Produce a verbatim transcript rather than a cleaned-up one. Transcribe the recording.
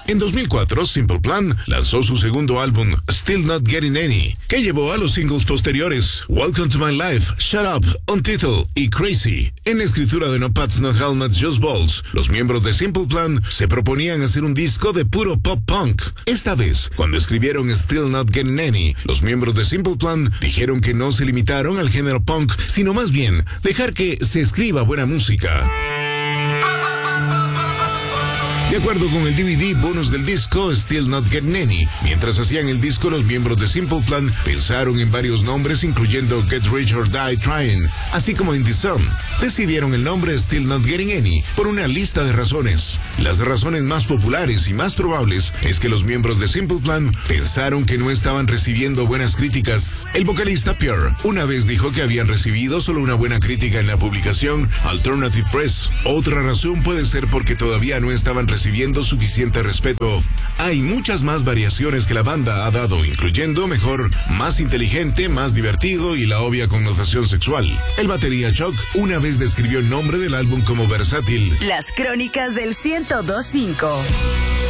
En dos mil cuatro, Simple Plan lanzó su segundo álbum, Still Not Getting Any, que llevó a los singles posteriores Welcome to My Life, Shut Up, Untitled y Crazy. En la escritura de No Pads, No Helmets, Just Balls, los miembros de Simple Plan se proponían hacer un disco de puro pop punk. Esta vez, cuando escribieron Still Not Getting Any, los miembros de Simple Plan dijeron que no se limitaron al género punk, sino más bien dejar que se escriba buena música. De acuerdo con el D V D bonus del disco Still Not Getting Any, mientras hacían el disco, los miembros de Simple Plan pensaron en varios nombres, incluyendo Get Rich or Die Trying, así como In The Sun. Decidieron el nombre Still Not Getting Any por una lista de razones. Las razones más populares y más probables es que los miembros de Simple Plan pensaron que no estaban recibiendo buenas críticas. El vocalista Pierre una vez dijo que habían recibido solo una buena crítica en la publicación Alternative Press. Otra razón puede ser porque todavía no estaban recibiendo recibiendo suficiente respeto. Hay muchas más variaciones que la banda ha dado, incluyendo mejor, más inteligente, más divertido y la obvia connotación sexual. El batería Chuck una vez describió el nombre del álbum como versátil. Las crónicas del ciento dos punto cinco.